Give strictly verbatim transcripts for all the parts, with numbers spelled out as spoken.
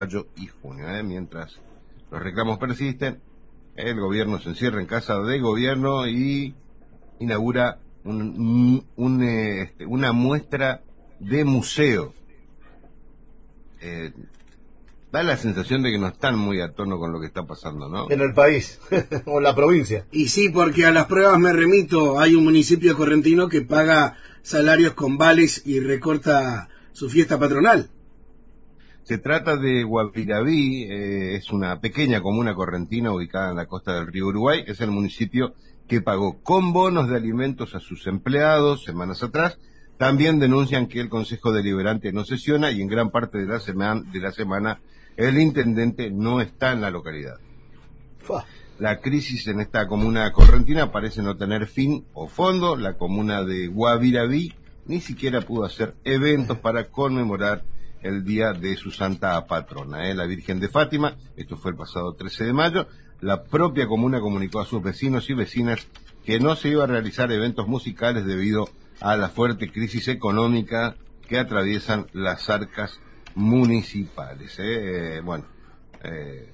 mayo y junio. ¿eh? Mientras los reclamos persisten, el gobierno se encierra en casa de gobierno y inaugura un, un, un, eh, este, una muestra de museo. Eh, da la sensación de que no están muy a tono con lo que está pasando, ¿no? En el país, o en la provincia. Y sí, porque a las pruebas me remito. Hay un municipio correntino que paga salarios con vales y recorta su fiesta patronal. Se trata de Guabiraví, eh, es una pequeña comuna correntina ubicada en la costa del río Uruguay. Es el municipio que pagó con bonos de alimentos a sus empleados semanas atrás. También denuncian que el Consejo Deliberante no sesiona y en gran parte de la semana, de la semana el intendente no está en la localidad. La crisis en esta comuna correntina parece no tener fin o fondo. La comuna de Guabiraví ni siquiera pudo hacer eventos para conmemorar el día de su santa patrona, ¿eh? la Virgen de Fátima. Esto fue el pasado trece de mayo. La propia comuna comunicó a sus vecinos y vecinas que no se iba a realizar eventos musicales debido a la fuerte crisis económica que atraviesan las arcas municipales. ¿eh? Eh, bueno, eh,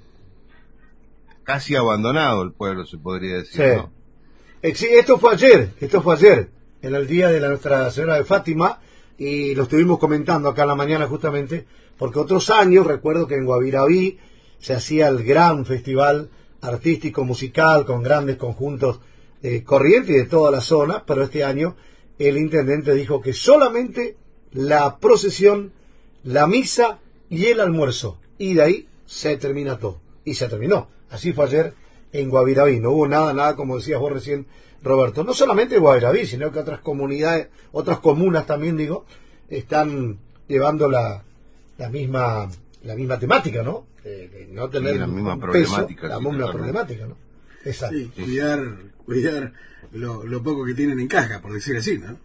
casi abandonado el pueblo, se podría decir, sí. ¿no? Eh, sí, esto fue ayer, esto fue ayer, en el día de la Nuestra Señora de Fátima, y lo estuvimos comentando acá en la mañana justamente, porque otros años, recuerdo que en Guabiraví se hacía el gran festival artístico musical con grandes conjuntos eh, corrientes de toda la zona, pero este año el intendente dijo que solamente la procesión, la misa y el almuerzo, y de ahí se termina todo, y se terminó. Así fue ayer en Guabiraví, no hubo nada, nada como decías vos recién, Roberto. No solamente Guabiraví, sino que otras comunidades, otras comunas también, digo, están llevando la, la misma la misma temática, ¿no? Eh, de no tener sí, la misma un problemática. Peso, la sí, misma totalmente. problemática, ¿no? Exacto. Sí, cuidar, cuidar lo, lo poco que tienen en caja, por decir así, ¿no?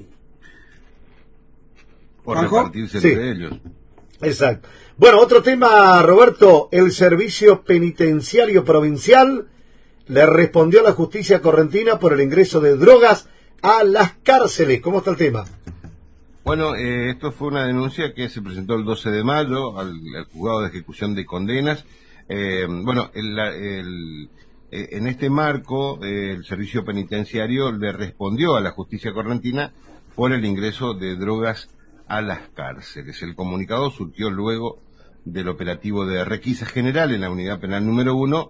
Por ¿Juanjo? repartirse Sí. entre ellos. Exacto. Bueno, otro tema, Roberto. El Servicio Penitenciario Provincial le respondió a la justicia correntina por el ingreso de drogas a las cárceles. ¿Cómo está el tema? Bueno, eh, esto fue una denuncia que se presentó el doce de mayo al, al juzgado de ejecución de condenas. Eh, bueno, el, el, eh, en este marco, eh, el servicio penitenciario le respondió a la justicia correntina por el ingreso de drogas a las cárceles. El comunicado surgió luego del operativo de requisa general en la unidad penal número uno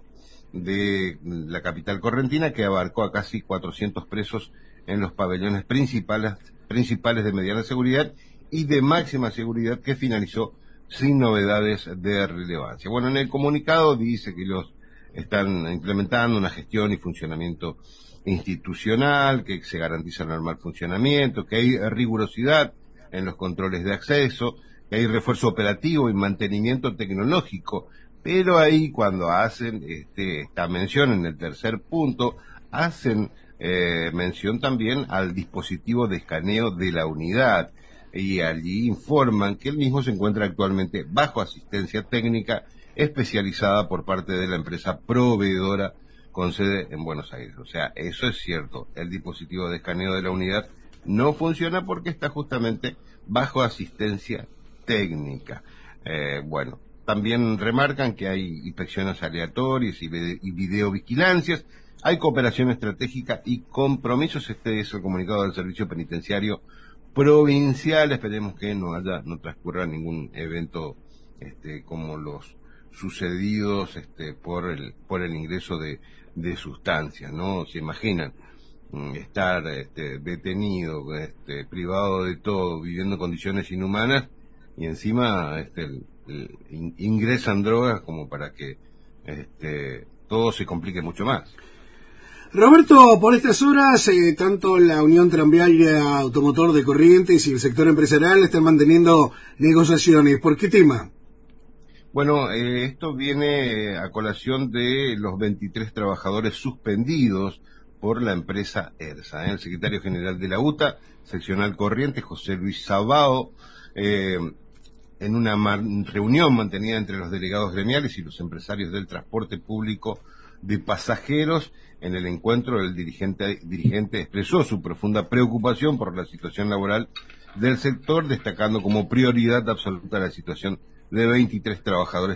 de la capital correntina, que abarcó a casi cuatrocientos presos en los pabellones principales principales de mediana seguridad y de máxima seguridad, que finalizó sin novedades de relevancia. Bueno, en el comunicado dice que ellos están implementando una gestión y funcionamiento institucional, que se garantiza el normal funcionamiento, que hay rigurosidad en los controles de acceso, que hay refuerzo operativo y mantenimiento tecnológico, pero ahí cuando hacen este, esta mención en el tercer punto, hacen Eh, mención también al dispositivo de escaneo de la unidad, y allí informan que el mismo se encuentra actualmente bajo asistencia técnica especializada por parte de la empresa proveedora con sede en Buenos Aires. O sea, eso es cierto, el dispositivo de escaneo de la unidad no funciona porque está justamente bajo asistencia técnica. Eh, bueno, también remarcan que hay inspecciones aleatorias y, y videovigilancias. Hay cooperación estratégica y compromisos. Este es el comunicado del Servicio Penitenciario Provincial. Esperemos que no haya, no transcurra ningún evento este, como los sucedidos este, por el por el ingreso de, de sustancias, ¿no? Se imaginan estar este, detenido, este, privado de todo, viviendo en condiciones inhumanas, y encima este, el, el, ingresan drogas como para que este, todo se complique mucho más. Roberto, por estas horas, eh, tanto la Unión Tranviaria Automotor de Corrientes y el sector empresarial están manteniendo negociaciones. ¿Por qué tema? Bueno, eh, esto viene a colación de los veintitrés trabajadores suspendidos por la empresa ERSA. ¿eh? El secretario general de la U T A, seccional Corrientes, José Luis Sabao, eh, en una reunión mantenida entre los delegados gremiales y los empresarios del transporte público de pasajeros, en el encuentro el dirigente, dirigente expresó su profunda preocupación por la situación laboral del sector, destacando como prioridad absoluta la situación de veintitrés trabajadores